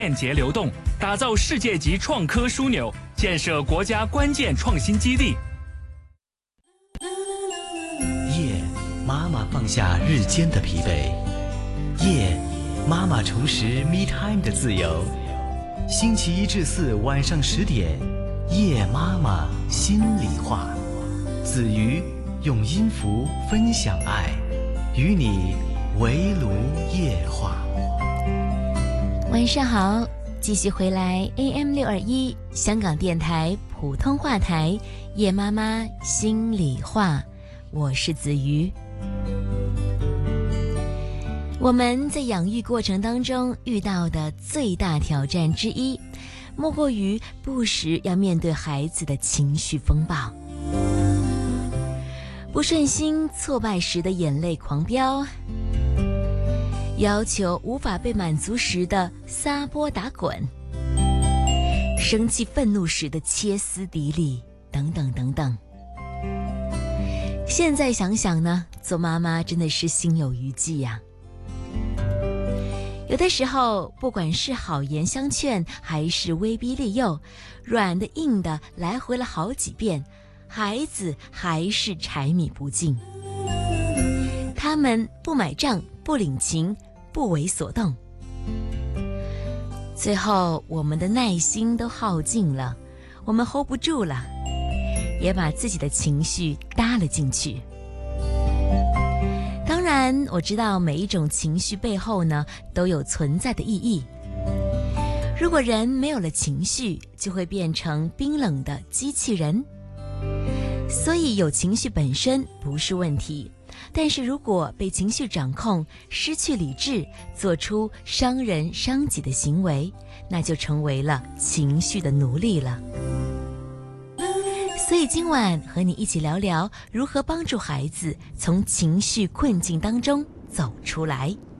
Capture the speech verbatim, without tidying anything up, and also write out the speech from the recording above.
便捷流动，打造世界级创科枢纽，建设国家关键创新基地。 夜，妈妈放下日间的疲惫；夜，妈妈重拾 me time 的自由。星期一至四晚上十点，夜妈妈心里话。子瑜用音符分享爱，与你围炉夜话。 晚上好，继续回来 A M 六二一香港电台普通话台夜妈妈心里话，我是子瑜。我们在养育过程当中遇到的最大挑战之一，莫过于不时要面对孩子的情绪风暴。不顺心挫败时的眼泪狂飙，要求无法被满足时的撒泼打滚，生气愤怒时的歇斯底里，等等等等。现在想想呢，做妈妈真的是心有余悸呀、啊。有的时候，不管是好言相劝，还是威逼利诱，软的硬的来回了好几遍，孩子还是柴米不进。他们不买账，不领情，不为所动。最后我们的耐心都耗尽了，我们 hold 不住了，也把自己的情绪搭了进去。当然我知道每一种情绪背后呢都有存在的意义。如果人没有了情绪，就会变成冰冷的机器人。所以有情绪本身不是问题，但是如果被情绪掌控，失去理智，做出伤人伤己的行为，那就成为了情绪的奴隶了。所以今晚和你一起聊聊如何帮助孩子从情绪困境当中走出来。